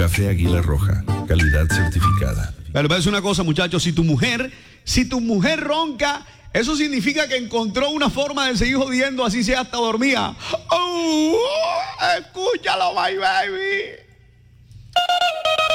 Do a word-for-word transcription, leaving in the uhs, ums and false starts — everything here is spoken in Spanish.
Café Águila Roja, calidad certificada. Pero ves una cosa, muchachos, si tu mujer, si tu mujer ronca, eso significa que encontró una forma de seguir jodiendo, así sea hasta dormida. Oh, escúchalo, my baby.